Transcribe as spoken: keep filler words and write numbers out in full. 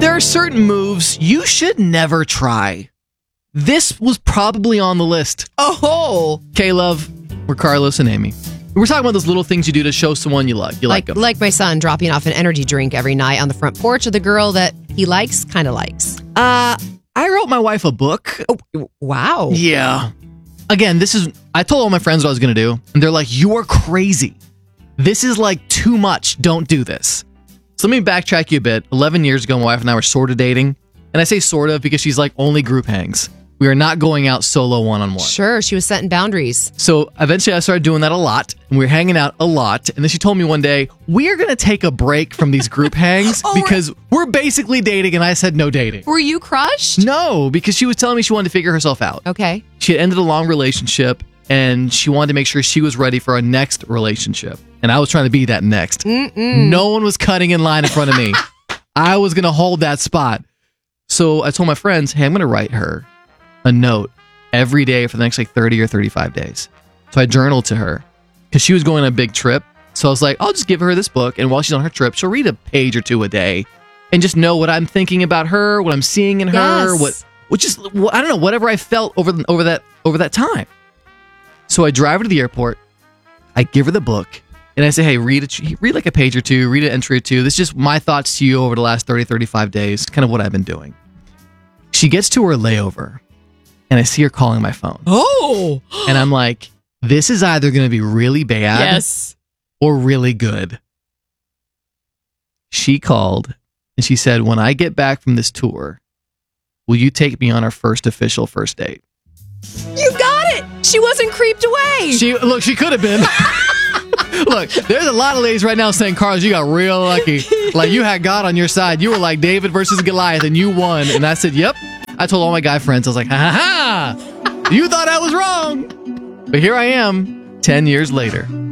There are certain moves you should never try. This was probably on the list. Oh, K-Love, we're Carlos and Amy. We're talking about those little things you do to show someone you like. You like, like them. like my son dropping off an energy drink every night on the front porch of the girl that he likes, kind of likes. Uh, I wrote my wife a book. Oh, wow. Yeah. Again, this is, I told all my friends what I was going to do, and they're like, you are crazy. This is like too much. Don't do this. So let me backtrack you a bit. eleven years ago, my wife and I were sort of dating. And I say sort of because she's like only group hangs. We are not going out solo one-on-one. Sure, she was setting boundaries. So eventually I started doing that a lot, and we were hanging out a lot. And then she told me one day, we are going to take a break from these group hangs Oh, because we're basically dating. And I said, no dating. Were you crushed? No, because she was telling me she wanted to figure herself out. Okay. She had ended a long relationship, and she wanted to make sure she was ready for a next relationship. And I was trying to be that next. Mm-mm. No one was cutting in line in front of me. I was going to hold that spot. So I told my friends, hey, I'm going to write her a note every day for the next like thirty or thirty-five days. So I journaled to her because she was going on a big trip. So I was like, I'll just give her this book. And while she's on her trip, she'll read a page or two a day and just know what I'm thinking about her, what I'm seeing in her, Yes. what, what just, I don't know, whatever I felt over, over that, over that time. So I drive her to the airport. I give her the book. And I say, hey, read it, read like a page or two, read an entry or two. This is just my thoughts to you over the last thirty, thirty-five days, kind of what I've been doing. She gets to her layover, and I see her calling my phone. Oh. And I'm like, this is either going to be really bad Yes. or really good. She called, and she said, when I get back from this tour, will you take me on our first official first date? You got it. She wasn't creeped away. She Look, she could have been. Look, there's a lot of ladies right now saying, Carlos, you got real lucky. Like, you had God on your side. You were like David versus Goliath, and you won. And I said, yep. I told all my guy friends, I was like, ha ha ha. You thought I was wrong. But here I am, ten years later.